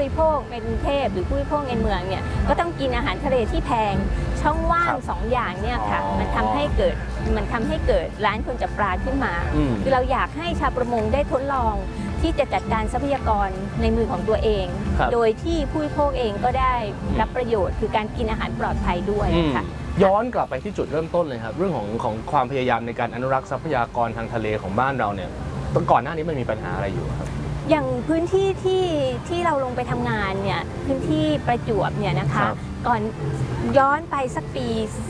ริโภคในกรุงเทพหรือผู้บริโภคในเมืองเนี่ยก็ต้องกินอาหารทะเลที่แพงช่องว่าง2 อย่างเนี่ยค่ะมันทำให้เกิดร้านคนจับปลาขึ้นมาคือเราอยากให้ชาวประมงได้ทดลองที่จะจัดการทรัพยากรในมือของตัวเองโดยที่ผู้บริโภคเองก็ได้รับประโยชน์คือการกินอาหารปลอดภัยด้วยค่ะย้อนกลับไปที่จุดเริ่มต้นเลยครับเรื่องของความพยายามในการอนุรักษ์ทรัพยากรทางทะเลของบ้านเราเนี่ยก่อนหน้านี้มันมีปัญหาอะไรอยู่ครับอย่างพื้นที่ที่เราลงไปทำงานเนี่ยพื้นที่ประจวบเนี่ยนะคะก่อนย้อนไปสักปี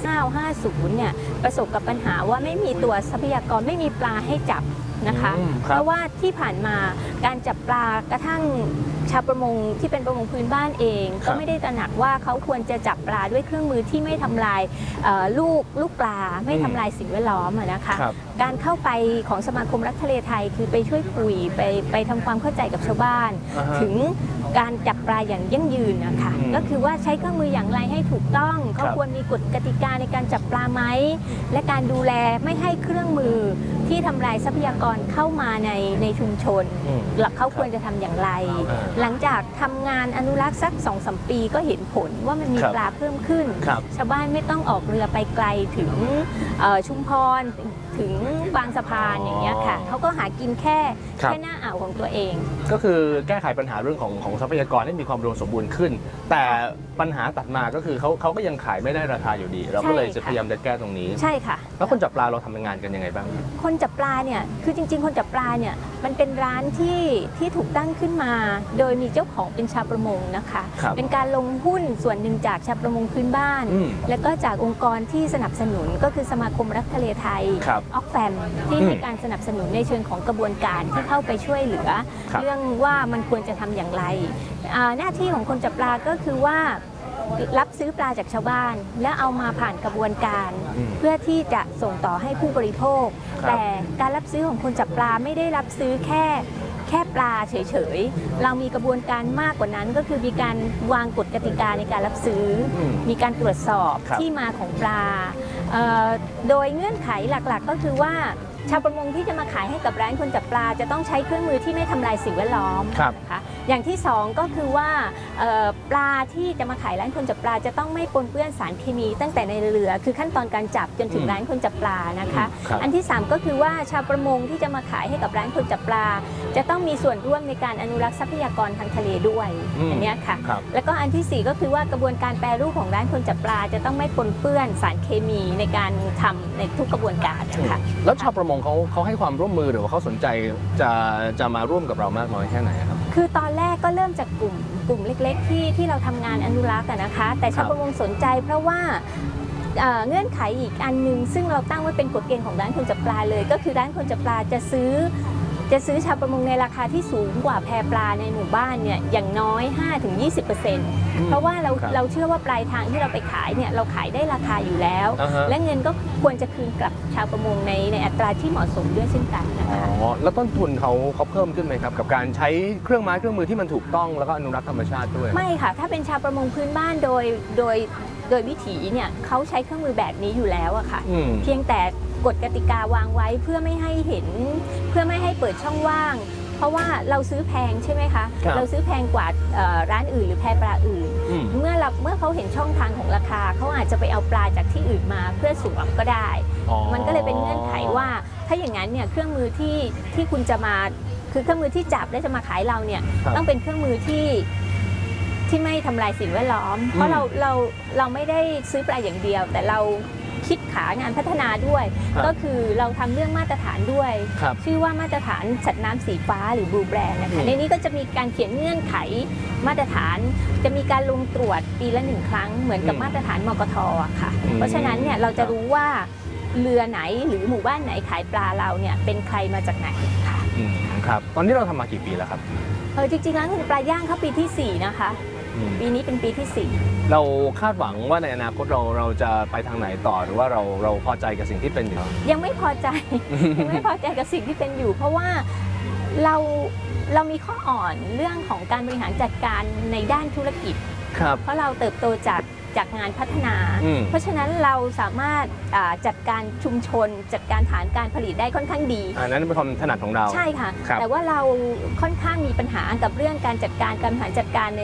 1950เนี่ยประสบกับปัญหาว่าไม่มีตัวทรัพยากรไม่มีปลาให้จับนะคะเพราะว่าที่ผ่านมาการจับปลากระทั่งชาวประมงที่เป็นประมงพื้นบ้านเองก็ไม่ได้ตระหนักว่าเขาควรจะจับปลาด้วยเครื่องมือที่ไม่ทำลายลูกปลาไม่ทำลายสิ่งแวดล้อมนะคะการเข้าไปของสมาคมรักทะเลไทยคือไปช่วยคุยไปทำความเข้าใจกับชาวบ้านถึงการจับปลาอย่างยั่งยืนนะคะก็คือว่าใช้เครื่องมืออย่างไรให้ถูกต้องเขาควรมีกฎกติกาในการจับปลาไหมและการดูแลไม่ให้เครื่องมือที่ทำลายทรัพยากรเข้ามาในชุมชนหลักเขาควรจะทำอย่างไรหลังจากทำงานอนุรักษ์สัก 2-3 ปีก็เห็นผลว่ามันมีปลาเพิ่มขึ้นชาวบ้านไม่ต้องออกเรือไปไกลถึงชุมพรถึงบางสะพานอย่างเงี้ยค่ะเขาก็หากินแค่หน้าอ่าวของตัวเองก็คือแก้ไขปัญหาเรื่องของทรัพยากรให้มีความรวมสมบูรณ์ขึ้นแต่ปัญหาตัดมาก็คือเขาก็ยังขายไม่ได้ราคาอยู่ดีเราก็เลยจะพยายามจะแก้ตรงนี้ใช่ค่ะแล้วคนจับปลาเราทำงานกันยังไงบ้างคนจับปลาเนี่ยคือจริงๆคนจับปลาเนี่ยมันเป็นร้านที่ถูกตั้งขึ้นมาโดยมีเจ้าของเป็นชาวประมงนะคะเป็นการลงหุ้นส่วนหนึ่งจากชาวประมงพื้นบ้านและก็จากองค์กรที่สนับสนุนก็คือสมาคมรักทะเลไทยออกแฟมที่ให้การสนับสนุนในเชิงของกระบวนการที่เข้าไปช่วยเหลือเรื่องว่ามันควรจะทำอย่างไรหน้าที่ของคนจับปลาก็คือว่ารับซื้อปลาจากชาวบ้านและเอามาผ่านกระบวนการเพื่อที่จะส่งต่อให้ผู้บริโภคแต่การรับซื้อของคนจับปลาไม่ได้รับซื้อแค่ปลาเฉยๆเรามีกระบวนการมากกว่านั้นก็คือมีการวางกฎกติกาในการรับซื้อมีการตรวจสอบที่มาของปลาโดยเงื่อนไขหลักๆก็คือว่าชาวประมงที่จะมาขายให้กับร้านคนจับปลาจะต้องใช้เครื่องมือที่ไม่ทำลายสิ่งแวดล้อมนะคะอย่างที่2ก็คือว่าปลาที่จะมาขายร้านคนจับปลาจะต้องไม่ปนเปื้อนสารเคมีตั้งแต่ในเรือคือขั้นตอนการจับจนถึงร้านคนจับปลานะคะอันที่3ก็คือว่าชาวประมงที่จะมาขายให้กับร้านคนจับปลาจะต้องมีส่วนร่วมในการอนุรักษ์ทรัพยากรทางทะเลด้วยอันนี้ค่ะแล้วก็อันที่4ก็คือว่ากระบวนการแปรรูปของร้านคนจับปลาจะต้องไม่ปนเปื้อนสารเคมีในการทำในทุกกระบวนการนะคะแล้วชาวประมงเขาให้ความร่วมมือหรือว่าเขาสนใจจะมาร่วมกับเรามากน้อยแค่ไหนครับคือตอนแรกก็เริ่มจากกลุ่มเล็กๆที่เราทำงานอนุรักษ์นะคะแต่ชาวประมงสนใจเพราะว่าเงื่อนไขอีกอันนึงซึ่งเราตั้งไว้เป็นกฎเกณฑ์ของร้านคนจับปลาเลยก็คือร้านคนจับปลาจะซื้อชาวประมงในราคาที่สูงกว่าแพปลาในหมู่บ้านเนี่ยอย่างน้อย 5-20%เพราะว่าเราเชื่อว่าปลายทางที่เราไปขายเนี่ยเราขายได้ราคาอยู่แล้วและเงินก็ควรจะคืนกลับชาวประมงในอัตราที่เหมาะสมด้วยเช่นกันนะคะแล้วต้นทุนเขาเพิ่มขึ้นไหมครับกับการใช้เครื่องไม้เครื่องมือที่มันถูกต้องแล้วก็อนุรักษ์ธรรมชาติด้วยไม่ค่ะถ้าเป็นชาวประมงพื้นบ้านโดยวิถีเนี่ยเขาใช้เครื่องมือแบบนี้อยู่แล้วอะค่ะเพียงแต่กฎกติกาวางไว้เพื่อไม่ให้เห็นเพื่อไม่ให้เปิดช่องว่างเพราะว่าเราซื้อแพงใช่ไหมคะเราซื้อแพงกว่าร้านอื่นหรือแพปลาอื่นเมื่อเขาเห็นช่องทางของราคาเขาอาจจะไปเอาปลาจากที่อื่นมาเพื่อสวมก็ได้มันก็เลยเป็นเงื่อนไขว่าถ้าอย่างนั้นเนี่ยเครื่องมือที่คุณจะมาคือเครื่องมือที่จับและจะมาขายเราเนี่ยต้องเป็นเครื่องมือที่ไม่ทำลายสิ่งแวดล้อมเพราะเราไม่ได้ซื้อปลาอย่างเดียวแต่เราคิดขางานพัฒนาด้วยก็คือเราทำเรื่องมาตรฐานด้วยชื่อว่ามาตรฐานสัตว์น้ำสีฟ้าหรือ Blue Brand นะคะในนี้ก็จะมีการเขียนเงื่อนไขมาตรฐานจะมีการลงตรวจปีละ1 ครั้งเหมือนกับมาตรฐานมกท.ค่ะเพราะฉะนั้นเนี่ยเราจะรู้ว่าเรือไหนหรือหมู่บ้านไหนขายปลาเราเนี่ยเป็นใครมาจากไหนค่ะครับตอนนี้เราทำมากี่ปีแล้วครับจริงๆแล้วคือปลาย่างเขาปีที่4นะคะปีนี้เป็นปีที่4 เราคาดหวังว่าในอนาคตเราจะไปทางไหนต่อหรือว่าเราพอใจกับสิ่งที่เป็นอยู่ยังไม่พอใจยังไม่พอใจกับสิ่งที่เป็นอยู่เพราะว่าเรามีข้ออ่อนเรื่องของการบริหารจัดการในด้านธุรกิจเพราะเราเติบโตจากงานพัฒนาเพราะฉะนั้นเราสามารถจัดการชุมชนจัดการฐานการผลิตได้ค่อนข้างดีนั้นเป็นความถนัดของเราใช่ค่ะแต่ว่าเราค่อนข้างมีปัญหากับเรื่องการจัดการการบริหารจัดการใน